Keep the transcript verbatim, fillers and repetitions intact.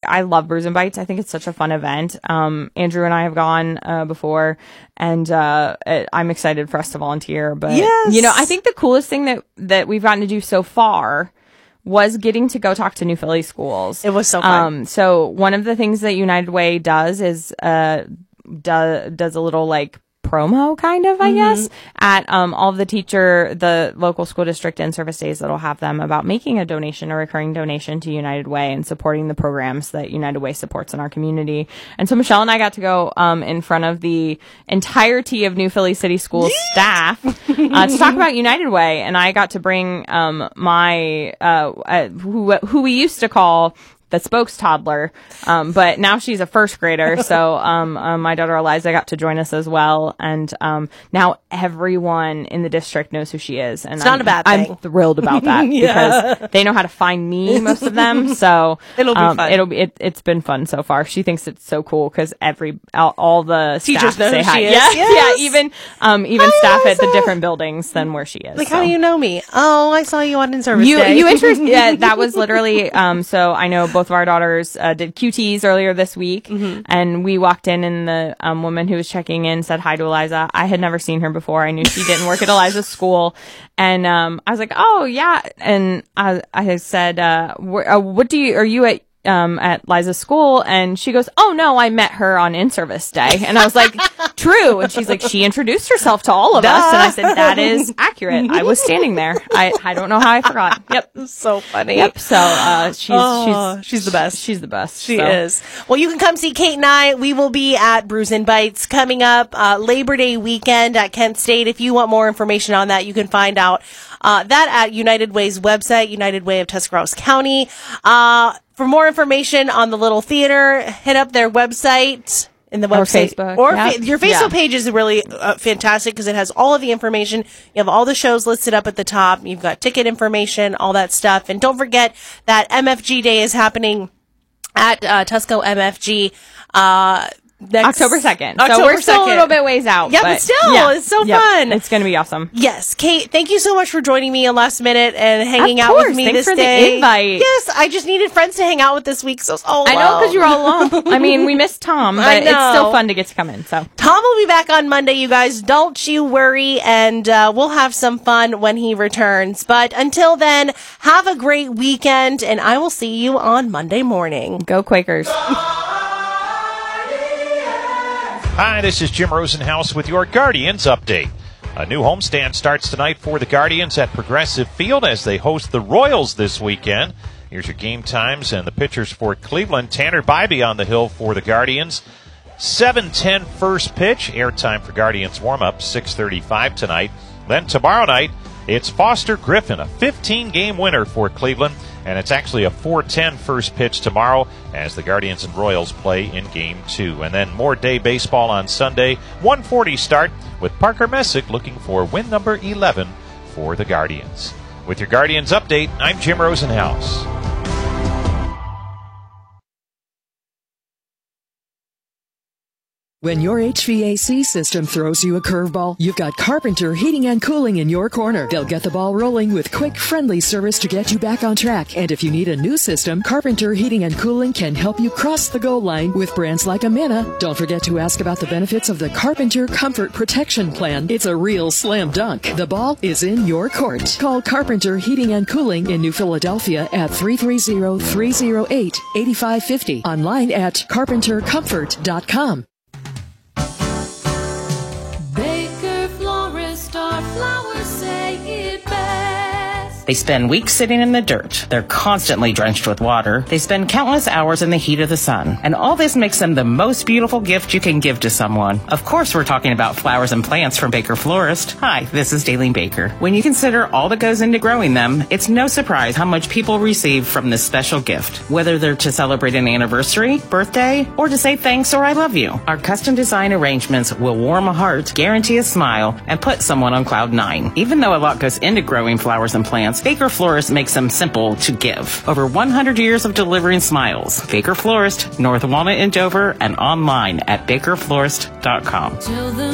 I love Brews and Bites. I think it's such a fun event. Um, Andrew and I have gone uh, before, and uh, it, I'm excited for us to volunteer. But yes. you know, I think the coolest thing that that we've gotten to do so far was getting to go talk to New Philly schools. It was so fun. Um, so one of the things that United Way does is uh, do, does a little like promo kind of, I mm-hmm. guess, at um, all of the teacher, the local school district and service days that'll have them about making a donation, a recurring donation to United Way and supporting the programs that United Way supports in our community. And so Michelle and I got to go um, in front of the entirety of New Philly City Schools staff uh, to talk about United Way. And I got to bring um, my, uh, uh, who, who we used to call the spokes toddler, um, but now she's a first grader. So, um, uh, my daughter Eliza got to join us as well. And, um, now everyone in the district knows who she is. And it's I'm, not a bad thing. I'm thrilled about that yeah. because they know how to find me, most of them. So it'll be um, fun. It'll be, it, it's been fun so far. She thinks it's so cool because every, all, all the teachers staff know say who hi. she is. Yeah, yes. yeah. Even, um, even hi, staff Eliza. at the different buildings than where she is. Like, so. how do you know me? Oh, I saw you on in service You, day. you introduced, yeah, that was literally, um, so I know both of our daughters, uh, did Q Ts earlier this week, mm-hmm. and we walked in and the, um, woman who was checking in said hi to Eliza. I had never seen her before. I knew she didn't work at Eliza's school. And, um, I was like, oh, yeah. And I, I said, uh, wh- uh, what do you, are you at, um, at Liza's school? And she goes, oh no, I met her on in-service day. And I was like, true. And she's like, she introduced herself to all of Duh. us. And I said, that is accurate. I was standing there. I, I don't know how I forgot. Yep. So funny. Yep. So, uh, she's, oh, she's, she's the best. She's the best. She so. is. Well, you can come see Kate and I. We will be at Brews and Bites coming up, uh, Labor Day weekend at Kent State. If you want more information on that, you can find out, uh, that at United Way's website, United Way of Tuscarawas County. Uh, For more information on the Little Theater, hit up their website in the website. Or Facebook. Or yep. fa- your Facebook yeah. page is really uh, fantastic because it has all of the information. You have all the shows listed up at the top. You've got ticket information, all that stuff. And don't forget that M F G Day is happening at uh, Tusco M F G uh Next, October second. October so we're still second. a little bit ways out. Yeah, but, but still, yeah. it's so yep. fun. It's going to be awesome. Yes. Kate, thank you so much for joining me on Last Minute and hanging of out course. with me Thanks this for day. The invite. Yes, I just needed friends to hang out with this week, so it's all I know because you were all alone. I mean, we missed Tom, but I know. it's still fun to get to come in. So Tom will be back on Monday, you guys. Don't you worry, and uh, we'll have some fun when he returns. But until then, have a great weekend, and I will see you on Monday morning. Go Quakers. Hi, this is Jim Rosenhaus with your Guardians update. A new homestand starts tonight for the Guardians at Progressive Field as they host the Royals this weekend. Here's your game times and the pitchers for Cleveland. Tanner Bybee on the hill for the Guardians. seven ten first pitch. Airtime for Guardians warm-up, six thirty-five tonight. Then tomorrow night, it's Foster Griffin, a fifteen-game winner for Cleveland. And it's actually a four ten first pitch tomorrow as the Guardians and Royals play in Game two. And then more day baseball on Sunday, one forty start with Parker Messick looking for win number eleven for the Guardians. With your Guardians update, I'm Jim Rosenhaus. When your H V A C system throws you a curveball, you've got Carpenter Heating and Cooling in your corner. They'll get the ball rolling with quick, friendly service to get you back on track. And if you need a new system, Carpenter Heating and Cooling can help you cross the goal line with brands like Amana. Don't forget to ask about the benefits of the Carpenter Comfort Protection Plan. It's a real slam dunk. The ball is in your court. Call Carpenter Heating and Cooling in New Philadelphia at three three zero, three zero eight, eight five five zero. Online at carpenter comfort dot com. They spend weeks sitting in the dirt. They're constantly drenched with water. They spend countless hours in the heat of the sun. And all this makes them the most beautiful gift you can give to someone. Of course, we're talking about flowers and plants from Baker Florist. Hi, this is Daleen Baker. When you consider all that goes into growing them, it's no surprise how much people receive from this special gift. Whether they're to celebrate an anniversary, birthday, or to say thanks or I love you. Our custom design arrangements will warm a heart, guarantee a smile, and put someone on cloud nine. Even though a lot goes into growing flowers and plants, Baker Florist makes them simple to give. Over one hundred years of delivering smiles. Baker Florist, North Walnut in Dover, and online at baker florist dot com.